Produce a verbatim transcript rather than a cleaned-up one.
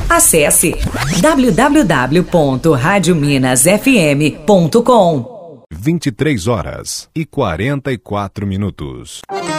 Acesse w w w ponto rádio minas f m ponto com. vinte e três horas e quarenta e quatro minutos.